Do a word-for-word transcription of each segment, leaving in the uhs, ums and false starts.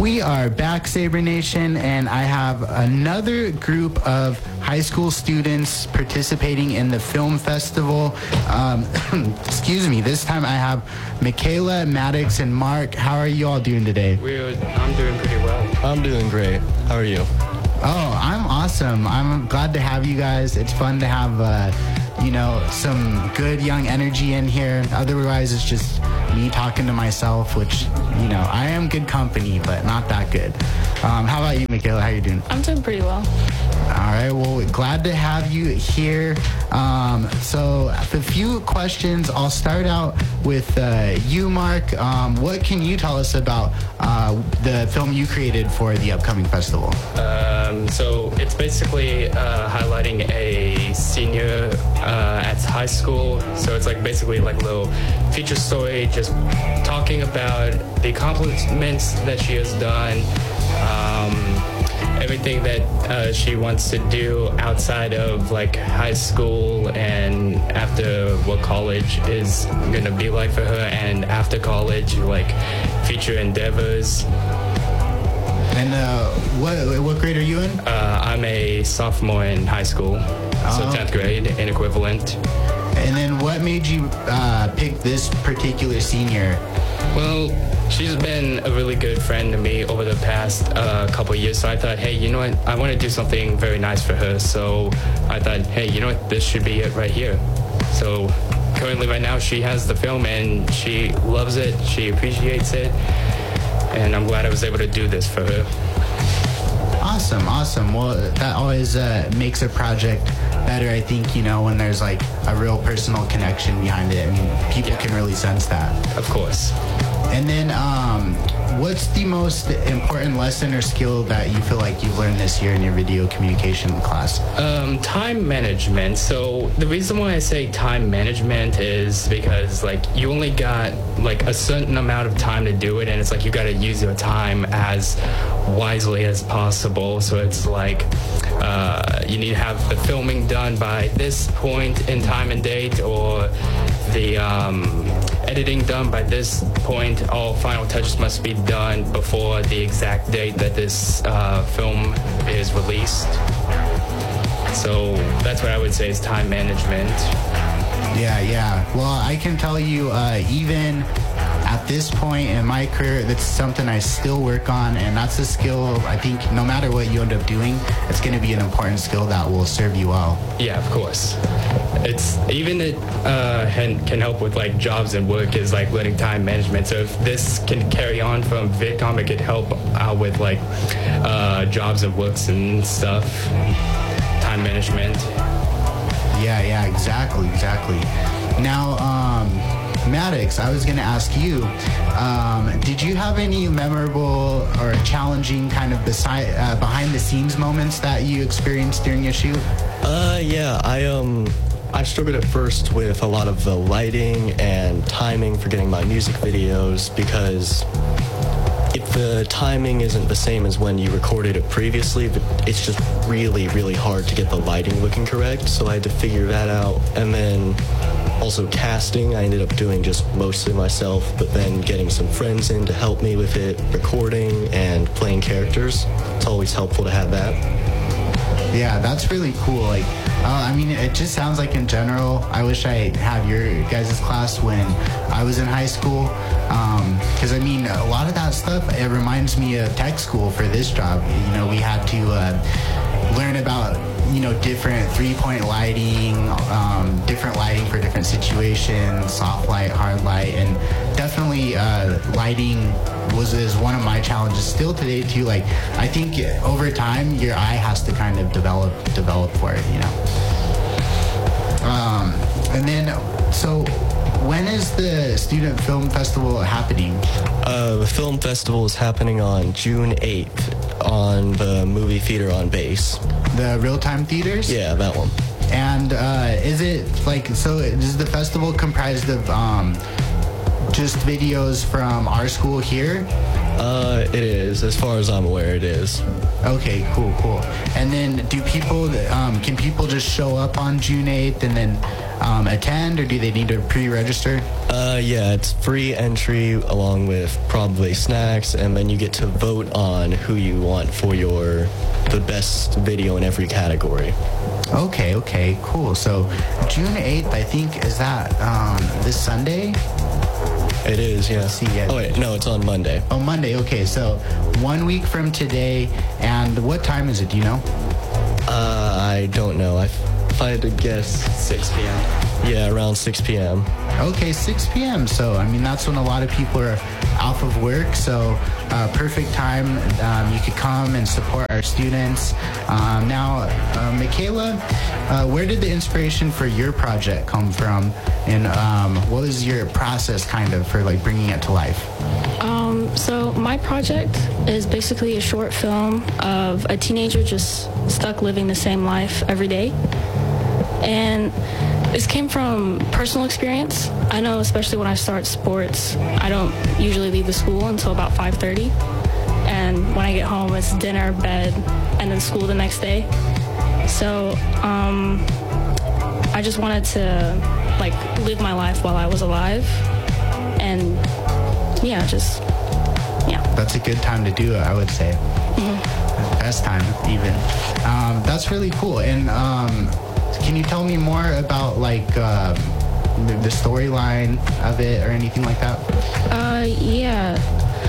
We are back, Saber Nation, and I have another group of high school students participating in the film festival. Um, excuse me, this time I have Michaela, Maddox, and Mark. How are you all doing today? We're, I'm doing pretty well. I'm doing great. How are you? Oh, I'm awesome. I'm glad to have you guys. It's fun to have, uh, you know, some good young energy in here. Otherwise, it's just me talking to myself, which, you know, I am good company, but not that good. Um, how about you, Michaela? How are you doing? I'm doing pretty well. All right, well, glad to have you here. Um, so, a few questions. I'll start out with uh, you, Mark. Um, what can you tell us about uh, the film you created for the upcoming festival? Um, so it's basically uh, highlighting a senior uh, at high school. So it's like basically like a little feature story, just talking about the accomplishments that she has done. Um, everything that uh, she wants to do outside of like high school and after what college is gonna be like for her, and after college, like future endeavors. And uh, what what grade are you in? Uh, I'm a sophomore in high school, Oh. so tenth grade in equivalent. And then what made you uh, pick this particular senior? Well, she's been a really good friend to me over the past uh, couple of years, so I thought, hey, you know what, I want to do something very nice for her, so I thought, hey, you know what, this should be it right here. So currently right now she has the film and she loves it, she appreciates it, and I'm glad I was able to do this for her. Awesome, awesome. Well, that always uh, makes a project better, I think, you know, when there's like a real personal connection behind it. I mean, people Yeah. can really sense that. Of course. And then, um, what's the most important lesson or skill that you feel like you've learned this year in your video communication class? Um, time management. So the reason why I say time management is because like you only got like a certain amount of time to do it, and it's like you got to use your time as wisely as possible. So it's like uh, you need to have the filming done by this point in time and date, or the um, editing done by this point. All final touches must be done before the exact date that this uh, film is released. So that's what I would say is time management. Yeah, yeah. Well, I can tell you, uh, even at this point in my career, that's something I still work on, and that's a skill, I think, no matter what you end up doing, it's going to be an important skill that will serve you well. Yeah, of course. It's even it uh, can, can help with like jobs and work is like learning time management. So if this can carry on from VidCom, it could help out with like uh, jobs and works and stuff. Time management. Yeah, yeah, exactly, exactly. Now, um, Maddox, I was going to ask you, um, did you have any memorable or challenging kind of beside, uh, behind-the-scenes moments that you experienced during your shoot? Uh, yeah, I, um, I struggled at first with a lot of the lighting and timing for getting my music videos, because if the timing isn't the same as when you recorded it previously, it's just really, really hard to get the lighting looking correct, so I had to figure that out. And then also casting, I ended up doing just mostly myself, but then getting some friends in to help me with it, recording and playing characters. It's always helpful to have that. Yeah, that's really cool. Like, uh, I mean, it just sounds like in general, I wish I had your guys' class when I was in high school. Because, um, I mean, a lot of that stuff, it reminds me of tech school for this job. You know, we had to uh, learn about, you know, different three-point lighting, um, different lighting for different situations, soft light, hard light, and definitely uh, lighting was is one of my challenges still today too. Like, I think over time your eye has to kind of develop develop for it, you know. Um, and then, so when is the Student Film Festival happening? Uh, the film festival is happening on June eighth on the movie theater on Base. The real-time theaters? Yeah, that one. And uh, is it like, so is the festival comprised of um, just videos from our school here? Uh, it is, as far as I'm aware, it is. Okay, cool, cool. And then do people, um, can people just show up on June eighth and then um, attend, or do they need to pre-register? Uh, yeah, it's free entry along with probably snacks, and then you get to vote on who you want for your the best video in every category. Okay, okay, cool. So June eighth, I think, is that um, this Sunday? It is, yeah. Let's see, yeah. Oh, wait, no, it's on Monday. Oh, Monday, okay. So one week from today, and what time is it, do you know? Uh, I don't know. I, if I had to guess, six p.m. yeah, around six p.m. Okay, six p.m. So, I mean, that's when a lot of people are off of work. So, uh, perfect time. Um, you could come and support our students. Um, now, uh, Michaela, uh, where did the inspiration for your project come from? And um, what was your process kind of for like bringing it to life? Um, so my project is basically a short film of a teenager just stuck living the same life every day. And this came from personal experience. I know, especially when I start sports, I don't usually leave the school until about five thirty. And when I get home, it's dinner, bed, and then school the next day. So um, I just wanted to like live my life while I was alive. And yeah, just, yeah. That's a good time to do it, I would say. Mm-hmm. Best time, even. Um, that's really cool. And um, can you tell me more about like um, the storyline of it or anything like that? Uh, yeah.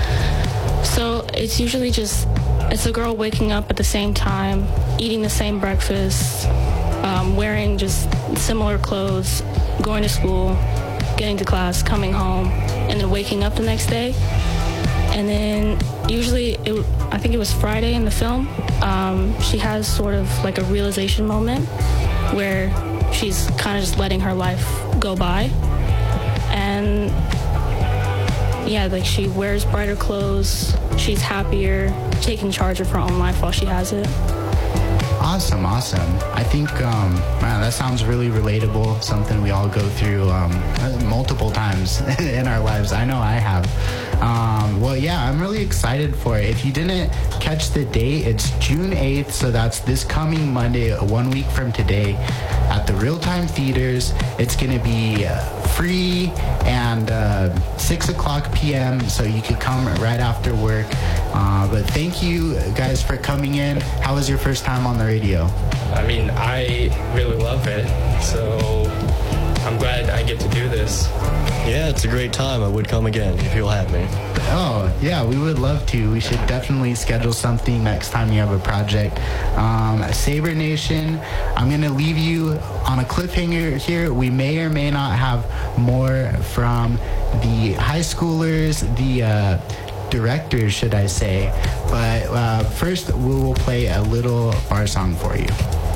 So it's usually just, it's a girl waking up at the same time, eating the same breakfast, um, wearing just similar clothes, going to school, getting to class, coming home, and then waking up the next day. And then usually, it, I think it was Friday in the film, um, she has sort of like a realization moment where she's kind of just letting her life go by. And yeah, like she wears brighter clothes, she's happier, taking charge of her own life while she has it. Awesome, awesome. I think, um, man, that sounds really relatable, something we all go through um, multiple times in our lives. I know I have. Um, well, yeah, I'm really excited for it. If you didn't catch the date, it's June eighth, so that's this coming Monday, one week from today, at the Real Time Theaters. It's going to be uh, free and uh, six o'clock p.m., so you could come right after work. Uh, but thank you guys for coming in. How was your first time on the radio? I mean, I really love it, so I'm glad I get to do this. Yeah, it's a great time. I would come again if you'll have me. Oh, yeah, we would love to. We should definitely schedule something next time you have a project. Um, Saber Nation, I'm going to leave you on a cliffhanger here. We may or may not have more from the high schoolers, the uh, directors, should I say. But uh, first, we will play a little bar song for you.